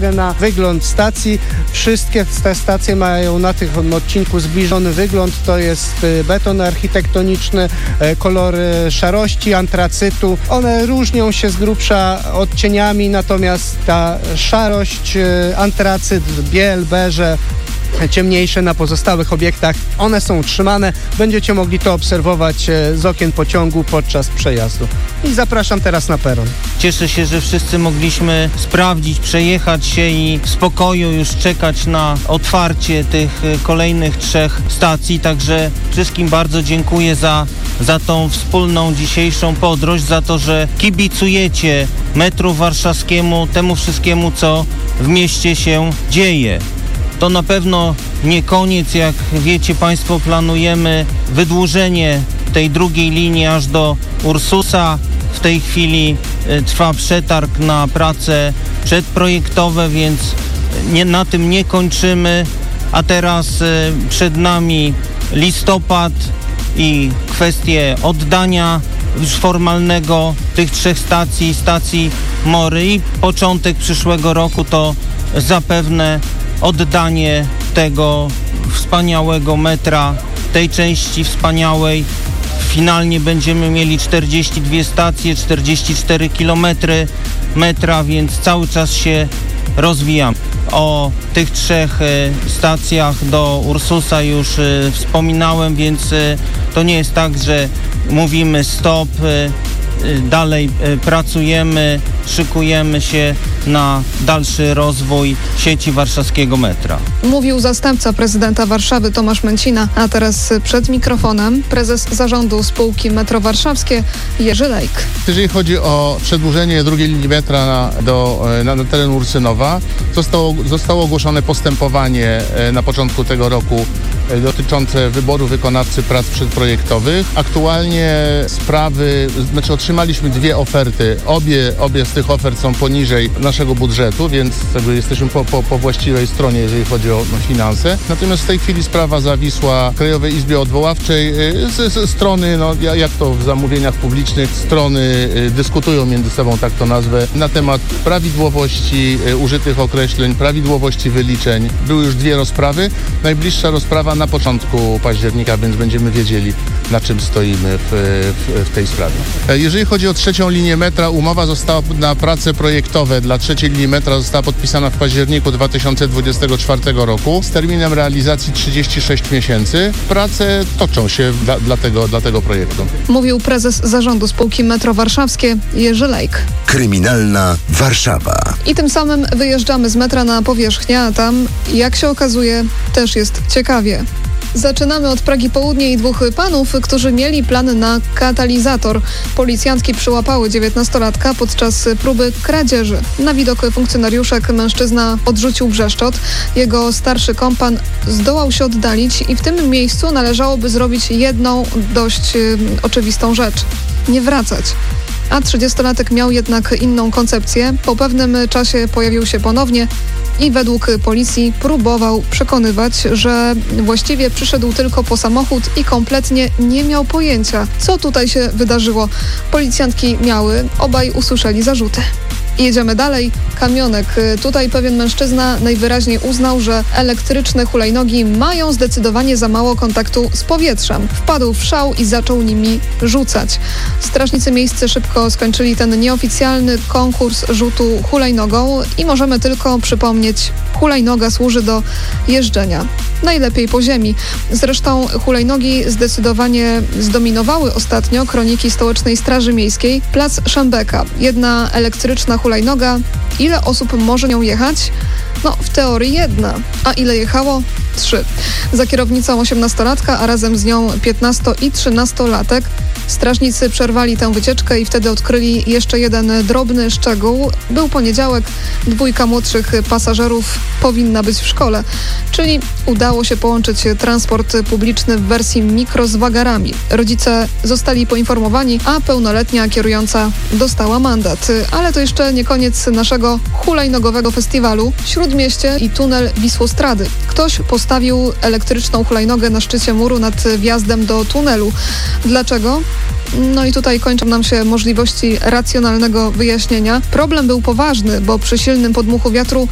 Na wygląd stacji. Wszystkie te stacje mają na tym odcinku zbliżony wygląd. To jest beton architektoniczny, kolory szarości, antracytu. One różnią się z grubsza odcieniami, natomiast ta szarość, antracyt, biel, beże, ciemniejsze na pozostałych obiektach, one są utrzymane. Będziecie mogli to obserwować z okien pociągu podczas przejazdu. I zapraszam teraz na peron. Cieszę się, że wszyscy mogliśmy sprawdzić, przejechać się i w spokoju już czekać na otwarcie tych kolejnych 3 stacji. Także wszystkim bardzo dziękuję za tą wspólną dzisiejszą podróż, za to, że kibicujecie metru warszawskiemu, temu wszystkiemu, co w mieście się dzieje. To na pewno nie koniec, jak wiecie Państwo, planujemy wydłużenie tej drugiej linii aż do Ursusa. W tej chwili trwa przetarg na prace przedprojektowe, więc na tym nie kończymy, a teraz przed nami listopad i kwestie oddania już formalnego tych 3 stacji Mory i początek przyszłego roku to zapewne oddanie tego wspaniałego metra, tej części wspaniałej. Finalnie będziemy mieli 42 stacje, 44 km metra, więc cały czas się rozwijamy. O tych 3 stacjach do Ursusa już wspominałem, więc to nie jest tak, że mówimy stop, dalej pracujemy, szykujemy się na dalszy rozwój sieci warszawskiego metra. Mówił zastępca prezydenta Warszawy Tomasz Męcina, a teraz przed mikrofonem prezes zarządu spółki Metro Warszawskie Jerzy Lejk. Jeżeli chodzi o przedłużenie drugiej linii metra na teren Ursynowa, zostało ogłoszone postępowanie na początku tego roku dotyczące wyboru wykonawcy prac przedprojektowych. Aktualnie otrzymaliśmy 2 oferty. Obie z tych ofert są poniżej naszego budżetu, więc jesteśmy po właściwej stronie, jeżeli chodzi o finanse. Natomiast w tej chwili sprawa zawisła w Krajowej Izbie Odwoławczej. Ze strony, jak to w zamówieniach publicznych, strony dyskutują między sobą, tak to nazwę, na temat prawidłowości użytych określeń, prawidłowości wyliczeń. Były już 2 rozprawy. Najbliższa rozprawa na początku października, więc będziemy wiedzieli, na czym stoimy w tej sprawie. Jeżeli chodzi o 3. linię metra, umowa została na prace projektowe dla 3. linii metra została podpisana w październiku 2024 roku z terminem realizacji 36 miesięcy. Prace toczą się dla tego projektu. Mówił prezes zarządu spółki Metro Warszawskie Jerzy Lejk. Kryminalna Warszawa. I tym samym wyjeżdżamy z metra na powierzchnię, a tam, jak się okazuje, też jest ciekawie. Zaczynamy od Pragi Południe i 2 panów, którzy mieli plan na katalizator. Policjantki przyłapały 19-latka podczas próby kradzieży. Na widok funkcjonariuszek mężczyzna odrzucił brzeszczot. Jego starszy kompan zdołał się oddalić i w tym miejscu należałoby zrobić jedną dość oczywistą rzecz. Nie wracać. A 30-latek miał jednak inną koncepcję. Po pewnym czasie pojawił się ponownie i według policji próbował przekonywać, że właściwie przyszedł tylko po samochód i kompletnie nie miał pojęcia, co tutaj się wydarzyło. Policjantki miały, obaj usłyszeli zarzuty. Jedziemy dalej. Kamionek. Tutaj pewien mężczyzna najwyraźniej uznał, że elektryczne hulajnogi mają zdecydowanie za mało kontaktu z powietrzem. Wpadł w szał i zaczął nimi rzucać. Strażnicy miejscy szybko skończyli ten nieoficjalny konkurs rzutu hulajnogą i możemy tylko przypomnieć, hulajnoga służy do jeżdżenia. Najlepiej po ziemi. Zresztą hulajnogi zdecydowanie zdominowały ostatnio kroniki Stołecznej Straży Miejskiej. Plac Szembeka. Jedna elektryczna hulajnoga. Ile osób może nią jechać? W teorii 1. A ile jechało? 3. Za kierownicą 18-latka, a razem z nią 15- i 13-latek. Strażnicy przerwali tę wycieczkę i wtedy odkryli jeszcze jeden drobny szczegół. Był poniedziałek, 2 młodszych pasażerów powinna być w szkole, czyli udało się połączyć transport publiczny w wersji mikro z wagarami. Rodzice zostali poinformowani, a pełnoletnia kierująca dostała mandat. Ale to jeszcze nie koniec naszego hulajnogowego festiwalu. Śródmieście i tunel Wisłostrady. Ktoś postawił elektryczną hulajnogę na szczycie muru nad wjazdem do tunelu. Dlaczego? I tutaj kończą nam się możliwości racjonalnego wyjaśnienia. Problem był poważny, bo przy silnym podmuchu wiatru